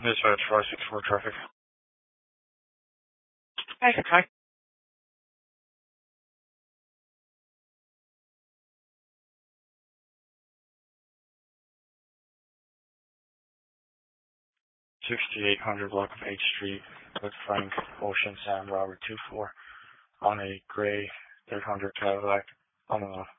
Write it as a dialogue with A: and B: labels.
A: Dispatch 564 traffic. Hi. 6800 block of H Street with Frank Ocean Sam Robert 24 on a gray 300 Cadillac on a